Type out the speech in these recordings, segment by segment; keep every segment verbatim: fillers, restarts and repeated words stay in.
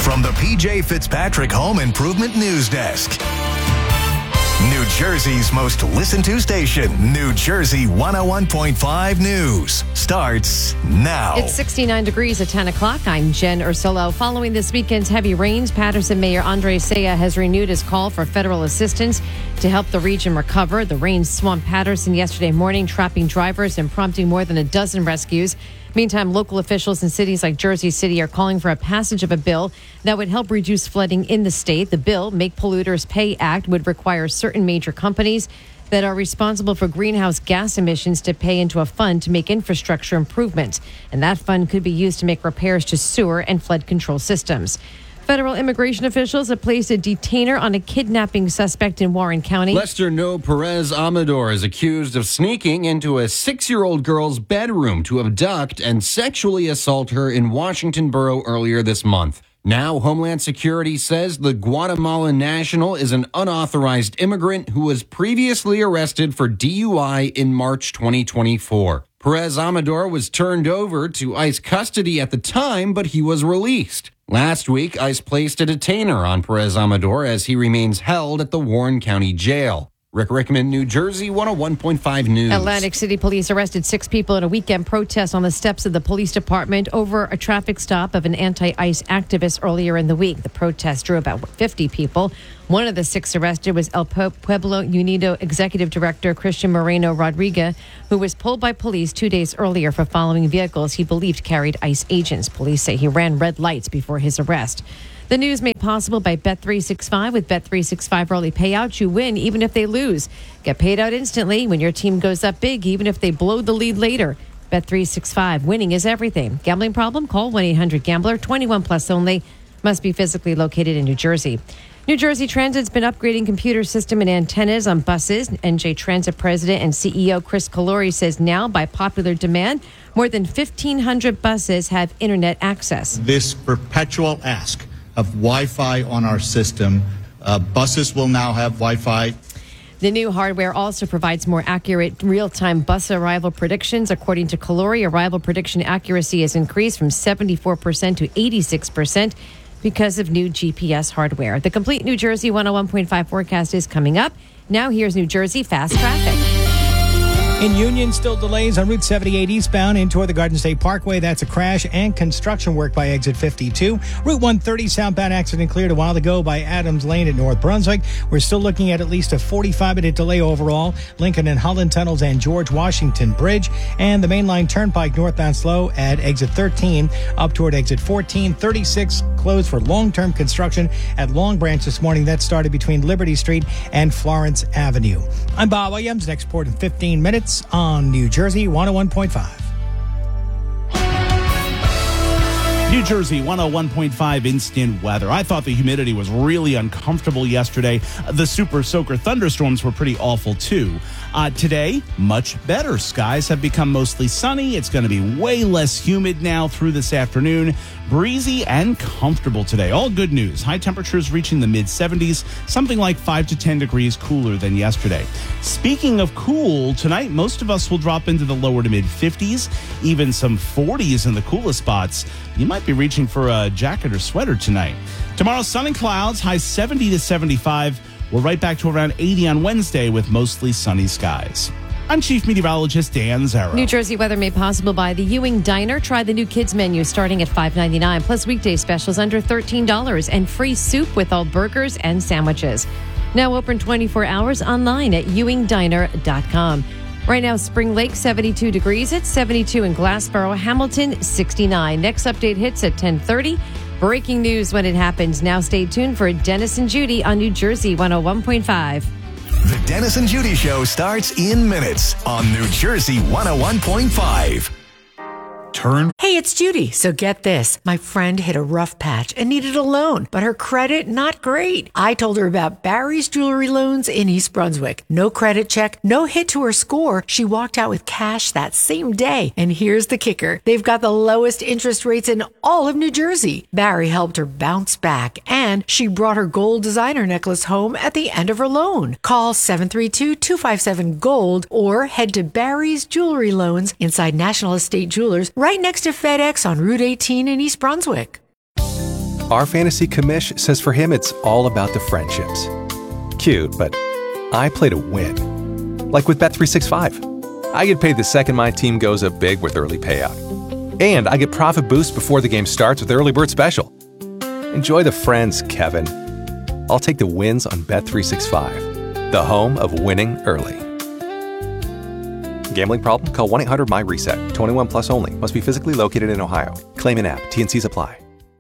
from the P J Fitzpatrick Home Improvement News Desk. New Jersey's most listened to station, New Jersey one oh one point five News, starts now. It's sixty-nine degrees at ten o'clock. I'm Jen Ursulo. Following this weekend's heavy rains, Patterson Mayor Andre Saya has renewed his call for federal assistance to help the region recover. The rain swamped Patterson yesterday morning, trapping drivers and prompting more than a dozen rescues. Meantime, local officials in cities like Jersey City are calling for a passage of a bill that would help reduce flooding in the state. The bill, Make Polluters Pay Act, would require certain major companies that are responsible for greenhouse gas emissions to pay into a fund to make infrastructure improvements. And that fund could be used to make repairs to sewer and flood control systems. Federal immigration officials have placed a detainer on a kidnapping suspect in Warren County. Lester No Perez Amador is accused of sneaking into a six-year-old girl's bedroom to abduct and sexually assault her in Washington Borough earlier this month. Now, Homeland Security says the Guatemalan national is an unauthorized immigrant who was previously arrested for D U I in March twenty twenty-four. Perez Amador was turned over to ICE custody at the time, but he was released. Last week, ICE placed a detainer on Perez Amador as he remains held at the Warren County Jail. Rick Rickman, New Jersey, one oh one point five News. Atlantic City Police arrested six people in a weekend protest on the steps of the police department over a traffic stop of an anti-ICE activist earlier in the week. The protest drew about fifty people. One of the six arrested was El Pueblo Unido Executive Director Christian Moreno Rodriguez, who was pulled by police two days earlier for following vehicles he believed carried ICE agents. Police say he ran red lights before his arrest. The news made possible by Bet three sixty-five. With Bet three sixty-five early payouts, you win even if they lose. Get paid out instantly when your team goes up big, even if they blow the lead later. Bet three sixty-five. Winning is everything. Gambling problem? Call one eight hundred gambler. twenty-one plus only. Must be physically located in New Jersey. New Jersey Transit's been upgrading computer system and antennas on buses. N J Transit President and C E O Chris Calori says now, by popular demand, more than fifteen hundred buses have internet access. This perpetual ask of Wi-Fi on our system. Uh, buses will now have Wi-Fi. The new hardware also provides more accurate real-time bus arrival predictions. According to Calori, arrival prediction accuracy has increased from seventy-four percent to eighty-six percent because of new G P S hardware. The complete New Jersey one oh one point five forecast is coming up. Now here's New Jersey Fast Traffic. In Union, still delays on Route seventy-eight eastbound in toward the Garden State Parkway. That's a crash and construction work by exit fifty-two. Route one thirty southbound accident cleared a while ago by Adams Lane at North Brunswick. We're still looking at at least a forty-five minute delay overall. Lincoln and Holland Tunnels and George Washington Bridge. And the mainline turnpike northbound slow at exit thirteen up toward exit fourteen. thirty-six closed for long-term construction at Long Branch this morning. That started between Liberty Street and Florence Avenue. I'm Bob Williams. Next report in fifteen minutes. On New Jersey one oh one point five. New Jersey one oh one point five instant weather. I thought the humidity was really uncomfortable yesterday. The super soaker thunderstorms were pretty awful too. Uh, today, much better. Skies have become mostly sunny. It's going to be way less humid now through this afternoon. Breezy and comfortable today. All good news. High temperatures reaching the mid seventies, something like five to ten degrees cooler than yesterday. Speaking of cool, tonight most of us will drop into the lower to mid fifties, even some forties in the coolest spots. You might be reaching for a jacket or sweater tonight. Tomorrow, sun and clouds, high seventy to seventy-five. We're right back to around eighty on Wednesday with mostly sunny skies. I'm Chief Meteorologist Dan Zarrow. New Jersey weather made possible by the Ewing Diner. Try the new kids menu starting at five ninety-nine, plus weekday specials under thirteen dollars, and free soup with all burgers and sandwiches. Now open twenty-four hours online at ewing diner dot com. Right now, Spring Lake, seventy-two degrees. It's seventy-two in Glassboro. Hamilton, sixty-nine. Next update hits at ten thirty. Breaking news when it happens. Now stay tuned for Dennis and Judy on New Jersey one oh one point five. The Dennis and Judy Show starts in minutes on New Jersey one oh one point five. Turn. Hey, it's Judy. So get this. My friend hit a rough patch and needed a loan, but her credit not great. I told her about Barry's Jewelry Loans in East Brunswick. No credit check, no hit to her score. She walked out with cash that same day. And here's the kicker. They've got the lowest interest rates in all of New Jersey. Barry helped her bounce back, and she brought her gold designer necklace home at the end of her loan. Call seven three two, two five seven, GOLD or head to Barry's Jewelry Loans inside National Estate Jewelers right next to FedEx on Route eighteen in East Brunswick. Our fantasy commish says for him it's all about the friendships. Cute, but I play to win. Like with Bet three sixty-five. I get paid the second my team goes up big with early payout. And I get profit boost before the game starts with Early Bird Special. Enjoy the friends, Kevin. I'll take the wins on Bet three sixty-five, the home of winning early. Gambling problem? Call one eight hundred my reset. twenty-one plus only. Must be physically located in Ohio. Claim in app. T N Cs apply.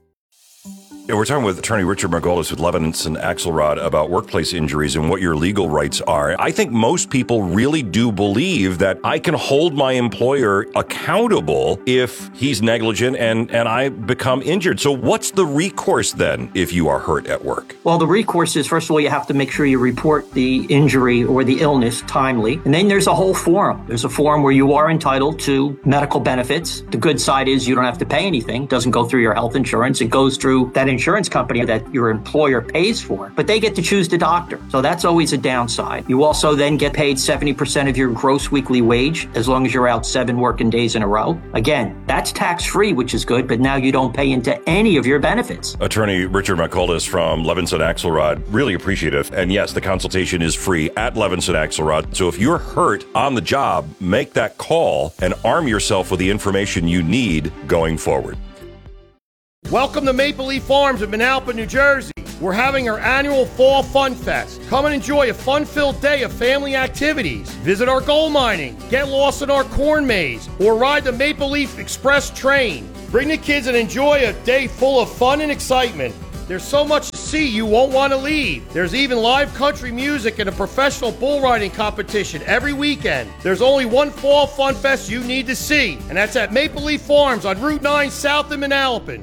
Yeah, we're talking with attorney Richard Margolis with Levinson Axelrod about workplace injuries and what your legal rights are. I think most people really do believe that I can hold my employer accountable if he's negligent and, and I become injured. So what's the recourse then if you are hurt at work? Well, the recourse is, first of all, you have to make sure you report the injury or the illness timely. And then there's a whole form. There's a form where you are entitled to medical benefits. The good side is you don't have to pay anything. It doesn't go through your health insurance. It goes through that insurance company that your employer pays for, but they get to choose the doctor. So that's always a downside. You also then get paid seventy percent of your gross weekly wage as long as you're out seven working days in a row. Again, that's tax-free, which is good, but now you don't pay into any of your benefits. Attorney Richard Margolis from Levinson Axelrod, really appreciative. And yes, the consultation is free at Levinson Axelrod. So if you're hurt on the job, make that call and arm yourself with the information you need going forward. Welcome to Maple Leaf Farms in Manalapan, New Jersey. We're having our annual Fall Fun Fest. Come and enjoy a fun-filled day of family activities. Visit our gold mining, get lost in our corn maze, or ride the Maple Leaf Express train. Bring the kids and enjoy a day full of fun and excitement. There's so much to see you won't want to leave. There's even live country music and a professional bull riding competition every weekend. There's only one Fall Fun Fest you need to see, and that's at Maple Leaf Farms on Route nine South in Manalapan.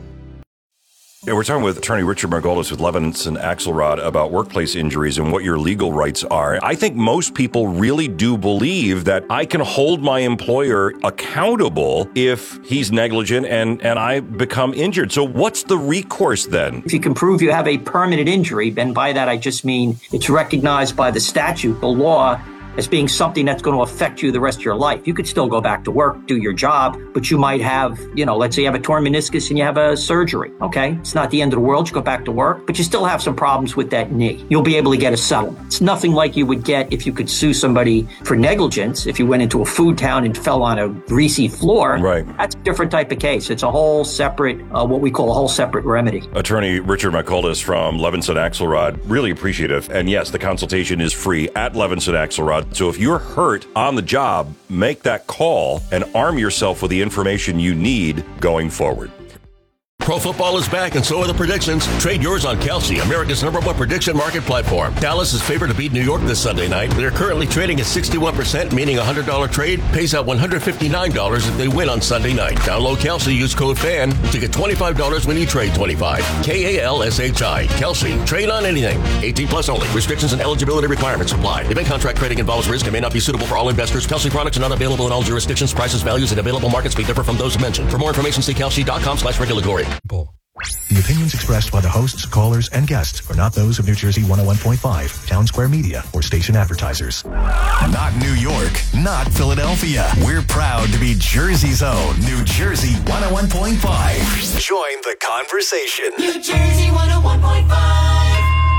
Yeah, we're talking with attorney Richard Margolis with Levinson Axelrod about workplace injuries and what your legal rights are. I think most people really do believe that I can hold my employer accountable if he's negligent and, and I become injured. So what's the recourse then? If you can prove you have a permanent injury, and by that I just mean it's recognized by the statute, the law, as being something that's going to affect you the rest of your life. You could still go back to work, do your job, but you might have, you know, let's say you have a torn meniscus and you have a surgery, okay? It's not the end of the world. You go back to work, but you still have some problems with that knee. You'll be able to get a settlement. It's nothing like you would get if you could sue somebody for negligence. If you went into a food town and fell on a greasy floor, right? That's a different type of case. It's a whole separate, uh, what we call a whole separate remedy. Attorney Richard Margolis from Levinson Axelrod, really appreciative. And yes, the consultation is free at Levinson Axelrod. So if you're hurt on the job, make that call and arm yourself with the information you need going forward. Pro football is back, and so are the predictions. Trade yours on Kelsey, America's number one prediction market platform. Dallas is favored to beat New York this Sunday night. They're currently trading at sixty-one percent, meaning a one hundred dollars trade pays out one hundred fifty-nine dollars if they win on Sunday night. Download Kelsey, use code FAN to get twenty-five dollars when you trade twenty-five dollars. K A L S H I. Kelsey. Trade on anything. eighteen plus only. Restrictions and eligibility requirements apply. Event contract trading involves risk and may not be suitable for all investors. Kelsey products are not available in all jurisdictions. Prices, values, and available markets may differ from those mentioned. For more information, see kelsey.com slash regulatory. The opinions expressed by the hosts, callers, and guests are not those of New Jersey one oh one point five, Town Square Media, or station advertisers. Not New York, not Philadelphia. We're proud to be Jersey's own New Jersey one oh one point five. Join the conversation. New Jersey one oh one point five.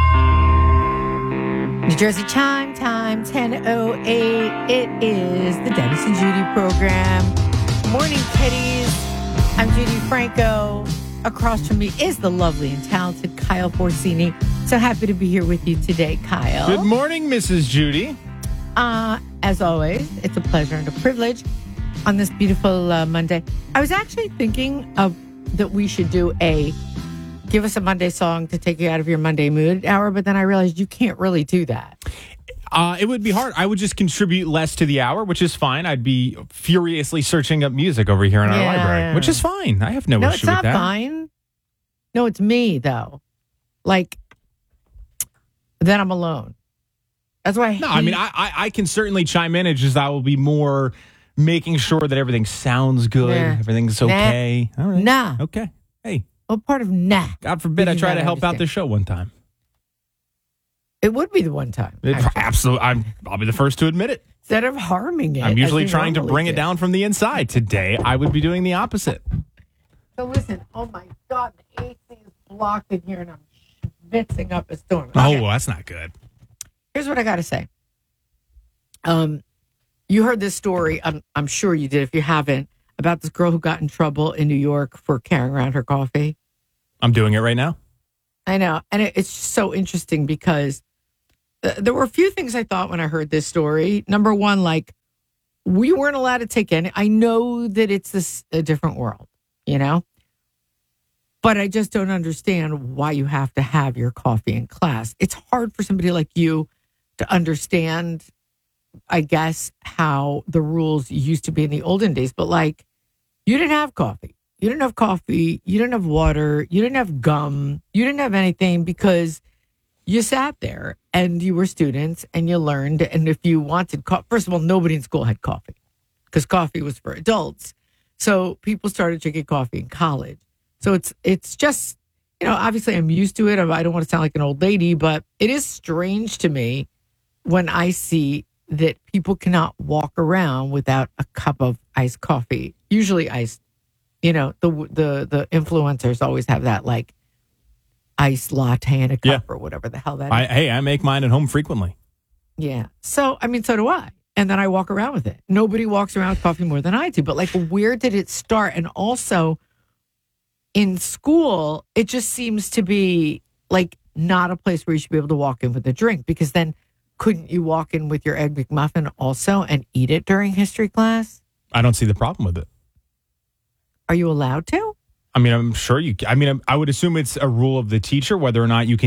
New Jersey Chime Time, ten oh eight. It is the Dennis and Judy program. Morning, kitties. I'm Judy Franco. Across from me is the lovely and talented Kyle Porcini. So happy to be here with you today, Kyle. Good morning, Missus Judy. Uh, as always, it's a pleasure and a privilege on this beautiful uh, Monday. I was actually thinking of that we should do a give us a Monday song to take you out of your Monday mood hour, but then I realized you can't really do that. Uh, it would be hard. I would just contribute less to the hour, which is fine. I'd be furiously searching up music over here in our Yeah. library, which is fine. I have no, No, issue it's not with that. fine. No, it's me, though. Like, then I'm alone. That's why I No, I mean, I, I, I can certainly chime in. It's just I will be more making sure that everything sounds good, Nah. everything's Nah. okay. All right. Nah. Okay. Hey. What part of nah? God forbid I Did you try not to help out understand? the show one time. It would be the one time. It, actually. absolutely. I'm, I'll be the first to admit it. Instead of harming it. I'm as usually we trying to normally bring it do. down from the inside. Today, I would be doing the opposite. So listen, oh my God, the A C is blowing locked in here and I'm schwitzing up a storm. Oh, Okay. well, that's not good. Here's what I got to say. Um, you heard this story. I'm, I'm sure you did. If you haven't, about this girl who got in trouble in New York for carrying around her coffee. I'm doing it right now. I know. And it, it's so interesting because th- there were a few things I thought when I heard this story. Number one, like, we weren't allowed to take any. I know that it's this a different world, you know? But I just don't understand why you have to have your coffee in class. It's hard for somebody like you to understand, I guess, how the rules used to be in the olden days. But like, you didn't have coffee. You didn't have coffee. You didn't have water. You didn't have gum. You didn't have anything because you sat there and you were students and you learned. And if you wanted coffee, first of all, nobody in school had coffee because coffee was for adults. So people started drinking coffee in college. So it's it's just, you know, obviously I'm used to it. I don't want to sound like an old lady, but it is strange to me when I see that people cannot walk around without a cup of iced coffee, usually iced. You know, the the the influencers always have that like iced latte in a cup Yeah. or whatever the hell that is. I, hey, I make mine at home frequently. Yeah. So, I mean, so do I. And then I walk around with it. Nobody walks around with coffee more than I do. But like, where did it start? And also, in school, it just seems to be like not a place where you should be able to walk in with a drink, because then couldn't you walk in with your Egg McMuffin also and eat it during history class? I don't see the problem with it. Are you allowed to? I mean, I'm sure you. I mean, I would assume it's a rule of the teacher whether or not you can